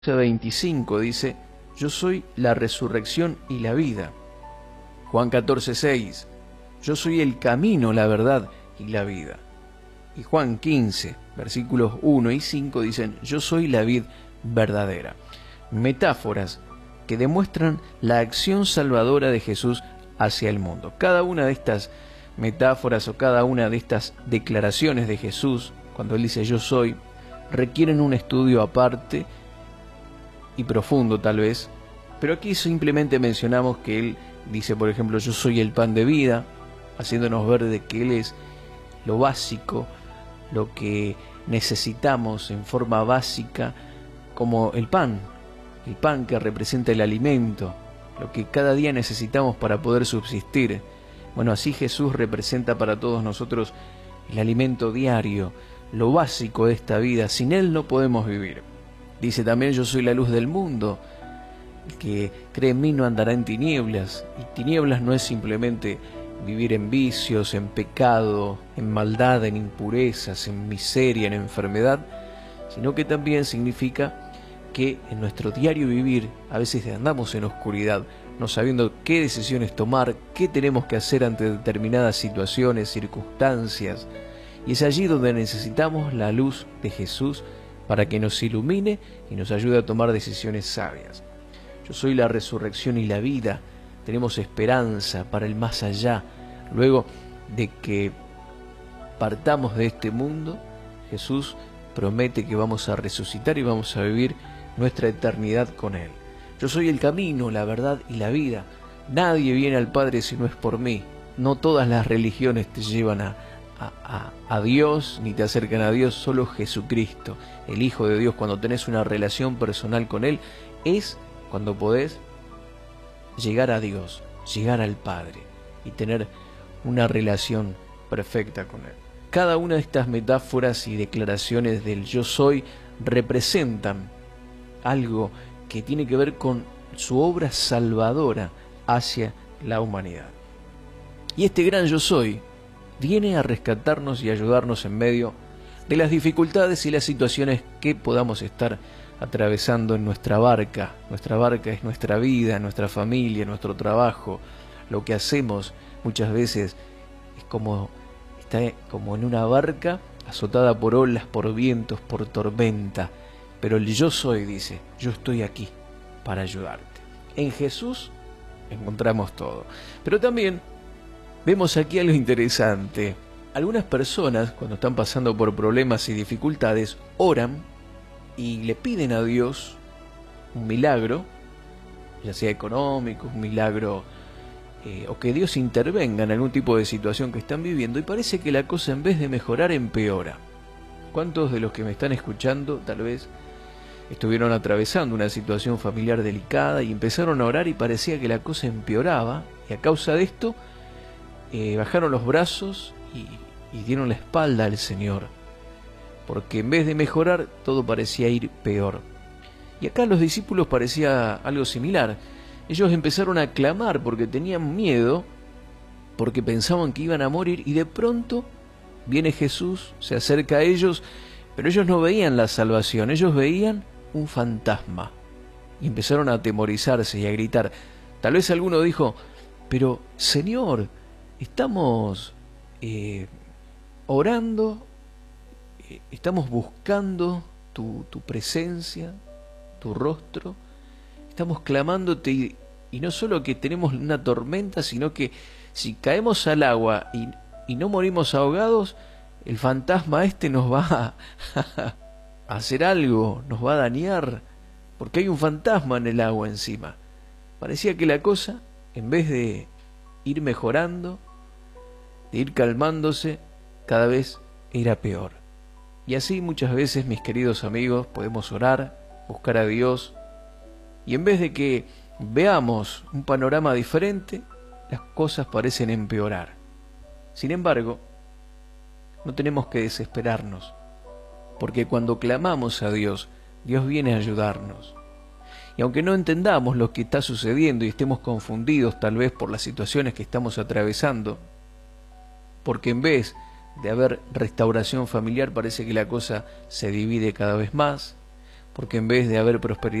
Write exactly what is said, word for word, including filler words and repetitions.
veinticinco dice: yo soy la resurrección y la vida. Juan catorce seis: yo soy el camino, la verdad y la vida. Y Juan quince, versículos uno y cinco dicen: yo soy la vid verdadera. Metáforas que demuestran la acción salvadora de Jesús hacia el mundo. Cada una de estas metáforas o cada una de estas declaraciones de Jesús, cuando Él dice yo soy, requieren un estudio aparte y profundo tal vez, pero aquí simplemente mencionamos que Él dice, por ejemplo, yo soy el pan de vida, haciéndonos ver de que Él es lo básico, lo que necesitamos en forma básica, como el pan, el pan que representa el alimento, lo que cada día necesitamos para poder subsistir. Bueno, así Jesús representa para todos nosotros el alimento diario, lo básico de esta vida. Sin Él no podemos vivir. Dice también, yo soy la luz del mundo. El que cree en mí no andará en tinieblas. Y tinieblas no es simplemente vivir en vicios, en pecado, en maldad, en impurezas, en miseria, en enfermedad, sino que también significa que en nuestro diario vivir a veces andamos en oscuridad, no sabiendo qué decisiones tomar, qué tenemos que hacer ante determinadas situaciones, circunstancias. Y es allí donde necesitamos la luz de Jesús para que nos ilumine y nos ayude a tomar decisiones sabias. Yo soy la resurrección y la vida. Tenemos esperanza para el más allá. Luego de que partamos de este mundo, Jesús promete que vamos a resucitar y vamos a vivir nuestra eternidad con Él. Yo soy el camino, la verdad y la vida. Nadie viene al Padre si no es por mí. No todas las religiones te llevan a, a, a, a Dios ni te acercan a Dios. Solo Jesucristo, el Hijo de Dios, cuando tenés una relación personal con Él, es cuando podés llegar a Dios, llegar al Padre y tener una relación perfecta con Él. Cada una de estas metáforas y declaraciones del yo soy representan algo que tiene que ver con su obra salvadora hacia la humanidad. Y este gran yo soy viene a rescatarnos y ayudarnos en medio de las dificultades y las situaciones que podamos estar atravesando en nuestra barca. Nuestra barca es nuestra vida, nuestra familia, nuestro trabajo. Lo que hacemos muchas veces es como, está como en una barca azotada por olas, por vientos, por tormenta. Pero el yo soy dice, yo estoy aquí para ayudarte. En Jesús encontramos todo. Pero también vemos aquí algo interesante. Algunas personas, cuando están pasando por problemas y dificultades, oran y le piden a Dios un milagro, ya sea económico, un milagro, eh, o que Dios intervenga en algún tipo de situación que están viviendo, y parece que la cosa en vez de mejorar empeora. ¿Cuántos de los que me están escuchando tal vez estuvieron atravesando una situación familiar delicada y empezaron a orar y parecía que la cosa empeoraba, y a causa de esto eh, bajaron los brazos y, y dieron la espalda al Señor, porque en vez de mejorar todo parecía ir peor? Y acá los discípulos parecía algo similar. Ellos empezaron a clamar porque tenían miedo, porque pensaban que iban a morir, y de pronto viene Jesús, se acerca a ellos, pero ellos no veían la salvación, ellos veían un fantasma, y empezaron a atemorizarse y a gritar. Tal vez alguno dijo, pero Señor, estamos eh, orando, eh, estamos buscando tu, tu presencia, tu rostro, estamos clamándote, y, y no solo que tenemos una tormenta, sino que si caemos al agua y, y no morimos ahogados, el fantasma este nos va a hacer algo, nos va a dañar, porque hay un fantasma en el agua encima. Parecía que la cosa, en vez de ir mejorando, de ir calmándose, cada vez era peor. Y así muchas veces, mis queridos amigos, podemos orar, buscar a Dios, y en vez de que veamos un panorama diferente, las cosas parecen empeorar. Sin embargo, no tenemos que desesperarnos, porque cuando clamamos a Dios, Dios viene a ayudarnos. Y aunque no entendamos lo que está sucediendo y estemos confundidos tal vez por las situaciones que estamos atravesando, porque en vez de haber restauración familiar parece que la cosa se divide cada vez más, porque en vez de haber prosperidad